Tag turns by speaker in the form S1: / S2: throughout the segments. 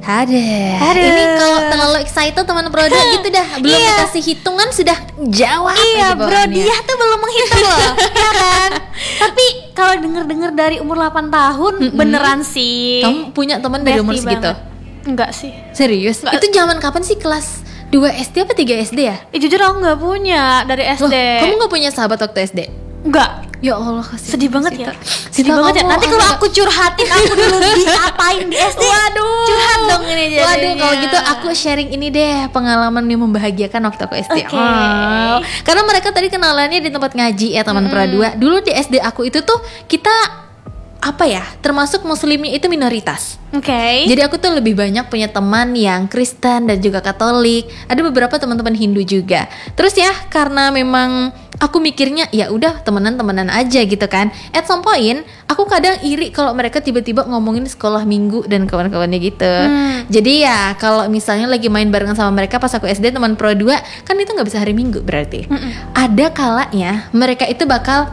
S1: Ada. Ini kalau terlalu excited teman Pro 2 gitu dah. Belum dikasih hitungan sudah jawab.
S2: Iya, Bro, dia tuh belum menghitung loh. Ya kan? Tapi kalau denger-denger dari umur 8 tahun beneran sih.
S1: Kamu punya teman dari umur segitu?
S2: Enggak sih.
S1: Serius? Itu zaman kapan sih, kelas 2 SD apa 3 SD ya?
S2: Jujur aku nggak punya dari SD.
S1: Loh, kamu nggak punya sahabat waktu SD?
S2: Enggak.
S1: Ya Allah, kasihan.
S2: Sedih banget ya.
S1: Sedih banget ya.
S2: Nanti kalau aku curhatin aku dulu diapain di SD.
S1: Waduh.
S2: Curhat dong ini jadinya.
S1: Waduh, kalau gitu aku sharing ini deh, pengalaman yang membahagiakan waktu aku SD.
S2: Oke.
S1: Karena mereka tadi kenalannya di tempat ngaji ya, teman Pro 2. Dulu di SD aku itu tuh kita termasuk muslimnya itu minoritas.
S2: Oke.
S1: Jadi aku tuh lebih banyak punya teman yang Kristen dan juga Katolik. Ada beberapa teman-teman Hindu juga. Terus ya, karena memang aku mikirnya ya udah temenan aja gitu kan. At some point aku kadang iri kalau mereka tiba-tiba ngomongin sekolah minggu dan kawan-kawannya gitu. Jadi ya kalau misalnya lagi main barengan sama mereka pas aku SD teman Pro 2, kan itu nggak bisa hari Minggu berarti. Ada kalanya mereka itu bakal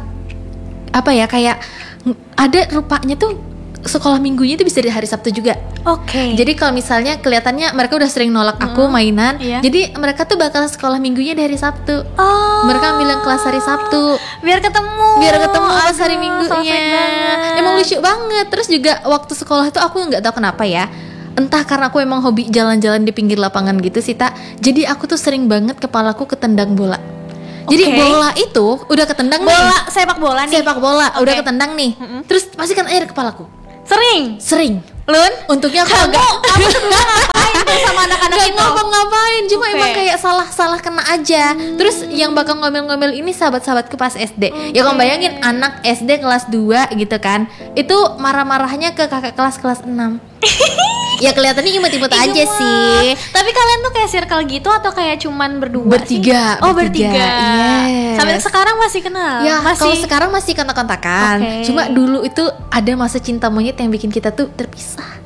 S1: kayak ada rupanya tuh sekolah minggunya itu bisa di hari Sabtu juga.
S2: Oke.
S1: Jadi kalau misalnya kelihatannya mereka udah sering nolak aku mainan, jadi mereka tuh bakal sekolah minggunya di hari Sabtu. Mereka ambil yang kelas hari Sabtu
S2: biar ketemu
S1: pas hari Minggunya. Emang lucu banget. Terus juga waktu sekolah tuh aku nggak tahu kenapa ya, entah karena aku emang hobi jalan-jalan di pinggir lapangan gitu sih tak. Jadi aku tuh sering banget kepalaku ketendang bola. Jadi bola itu udah ketendang
S2: bola, nih. Sepak bola
S1: udah ketendang nih. Terus pasti kan air kepalaku. Sering.
S2: Lun,
S1: untungnya aku
S2: kamu sebelumnya ngapain tuh sama anak-anak itu?
S1: Gak ngapa-ngapain, cuma emang kayak salah kena aja. Terus yang bakal ngomel-ngomel ini sahabat-sahabatku pas SD. Ya kamu bayangin anak SD kelas 2 gitu kan, itu marah-marahnya ke kakak kelas 6. Ya kelihatannya imut-imut aja sih.
S2: Tapi kalian tuh kayak circle gitu atau kayak cuman berdua
S1: bertiga
S2: sih? Bertiga.
S1: Yes.
S2: Sampai sekarang masih kenal?
S1: Ya, kalau sekarang masih kontak-kontakan. Cuma dulu itu ada masa cinta monyet yang bikin kita tuh terpisah.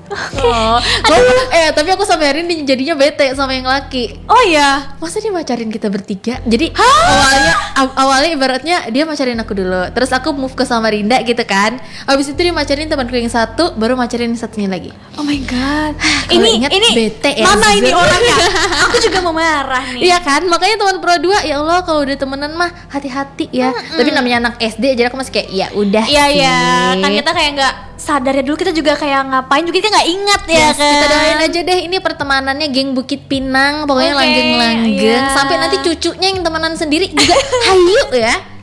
S1: Tapi aku sampai hari ini jadinya bete sama yang laki.
S2: Oh iya,
S1: masa dia macarin kita bertiga? Jadi awalnya ibaratnya dia macarin aku dulu, terus aku move ke Samarinda gitu kan. Abis itu dia macarin temanku yang satu, baru macarin yang satunya lagi.
S2: Oh my god.
S1: Ini bete ya.
S2: Mana ini orangnya? Aku juga mau marah nih.
S1: Iya kan, makanya teman Pro 2 ya Allah kalau udah temenan mah hati-hati ya. Tapi namanya anak SD, jadi aku masih kayak ya udah.
S2: Iya, kan kita kayak nggak sadar ya, dulu kita juga kayak ngapain juga kita nggak ingat ya kan.
S1: Kita doain aja deh ini pertemanannya geng Bukit Pinang, pokoknya langgeng-langgeng sampai nanti cucunya yang temenan sendiri juga hayu ya.